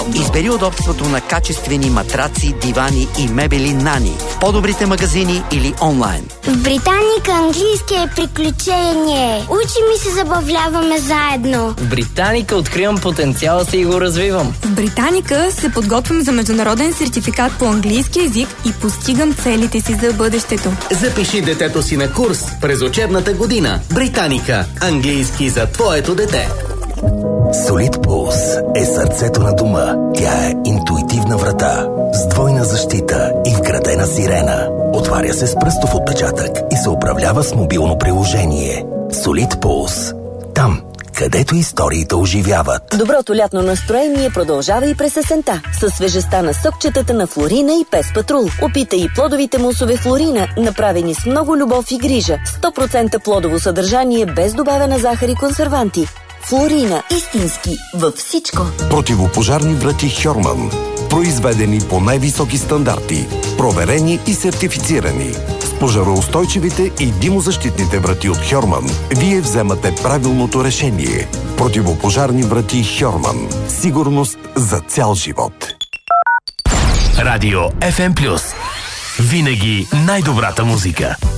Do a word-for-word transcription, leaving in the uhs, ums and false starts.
Избери удобството на качествени матраци, дивани и мебели Нани в по-добрите магазини или онлайн. В Британика английски е приключение. Учим и се забавляваме заедно. В Британика откривам потенциала си и го развивам. В Британика се подготвям за международен сертификат по английски език и постигам целите си за бъдещето. Запиши детето си на курс през учебната година. Британика. Английски за твоето дете. Солид Пулс е сърцето на дома. Тя е интуитивна врата с двойна защита и вградена сирена. Отваря се с пръстов отпечатък и се управлява с мобилно приложение. Солид Пулс. Там, където историите оживяват. Доброто лятно настроение продължава и през есента със свежестта на сокчетата на Флорина и Пес Патрул. Опитай и плодовите мусове Флорина, направени с много любов и грижа. сто процента плодово съдържание без добавена захар и консерванти. Флорина. Истински във всичко. Противопожарни врати Хьорман. Произведени по най-високи стандарти. Проверени и сертифицирани. С пожароустойчивите и димозащитните врати от Хьорман вие вземате правилното решение. Противопожарни врати Хьорман. Сигурност за цял живот. Радио Еф Ем Плюс. Винаги най-добрата музика.